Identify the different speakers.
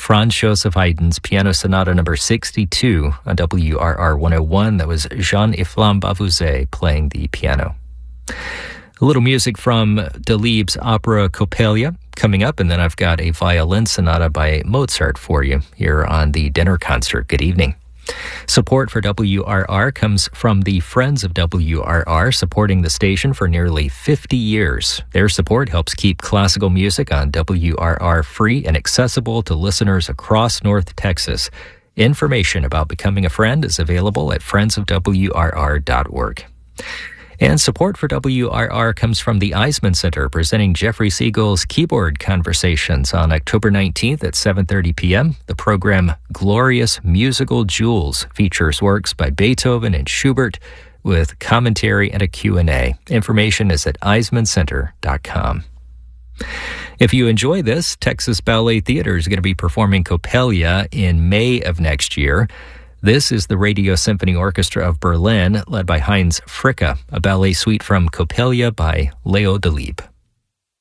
Speaker 1: Franz Joseph Haydn's Piano Sonata number 62 on WRR 101. That was Jean-Iflam Bavouzet playing the piano. A little music from Delibes' opera Coppelia coming up, and then I've got a violin sonata by Mozart for you here on the dinner concert. Good evening. Support for WRR comes from the Friends of WRR, supporting the station for nearly 50 years. Their support helps keep classical music on WRR free and accessible to listeners across North Texas. Information about becoming a friend is available at friendsofwrr.org. And support for WRR comes from the Eisman Center, presenting Jeffrey Siegel's Keyboard Conversations on October 19th at 7:30 p.m. The program Glorious Musical Jewels features works by Beethoven and Schubert with commentary and a Q&A. Information is at eismancenter.com. If you enjoy this, Texas Ballet Theater is going to be performing Coppelia in May of next year. This is the Radio Symphony Orchestra of Berlin, led by Heinz Fricke, a ballet suite from Coppelia by Leo Delibes.